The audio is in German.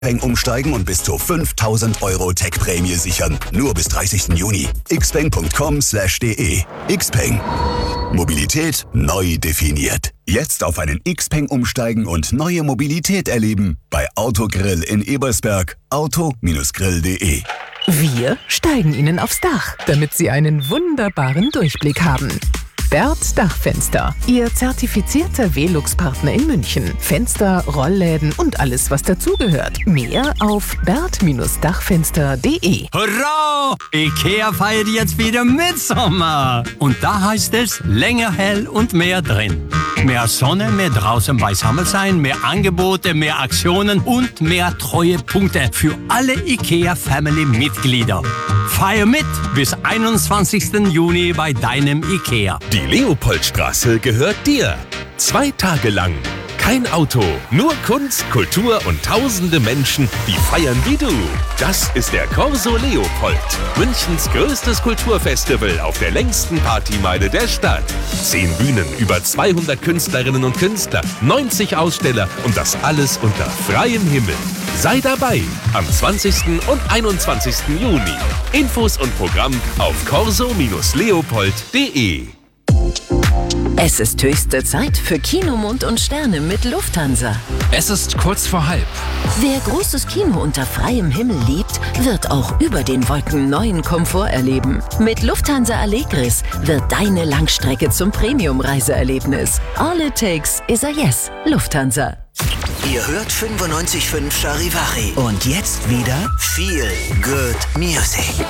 Xpeng umsteigen und bis zu 5.000 € Tech-Prämie sichern. Nur bis 30. Juni. xpeng.com/de. Xpeng. Mobilität neu definiert. Jetzt auf einen Xpeng umsteigen und neue Mobilität erleben. Bei Autogrill in Ebersberg. auto-grill.de. Wir steigen Ihnen aufs Dach, damit Sie einen wunderbaren Durchblick haben. Bert's Dachfenster, Ihr zertifizierter Velux-Partner in München. Fenster, Rollläden und alles, was dazugehört. Mehr auf bert-dachfenster.de. Hurra! IKEA feiert jetzt wieder Mitsommer. Und da heißt es länger hell und mehr drin. Mehr Sonne, mehr draußen beisammen sein, mehr Angebote, mehr Aktionen und mehr Treuepunkte für alle IKEA-Family-Mitglieder. Feier mit bis 21. Juni bei deinem IKEA. Die Leopoldstraße gehört dir. 2 Tage lang. Kein Auto, nur Kunst, Kultur und tausende Menschen, die feiern wie du. Das ist der Corso Leopold, Münchens größtes Kulturfestival auf der längsten Partymeile der Stadt. 10 Bühnen, über 200 Künstlerinnen und Künstler, 90 Aussteller und das alles unter freiem Himmel. Sei dabei am 20. und 21. Juni. Infos und Programm auf corso-leopold.de. Es ist höchste Zeit für Kino, Mond und Sterne mit Lufthansa. Es ist kurz vor halb. Wer großes Kino unter freiem Himmel liebt, wird auch über den Wolken neuen Komfort erleben. Mit Lufthansa Allegris wird deine Langstrecke zum Premium-Reiseerlebnis. All it takes is a yes. Lufthansa. Ihr hört 95.5 Charivari. Und jetzt wieder Feel Good Music.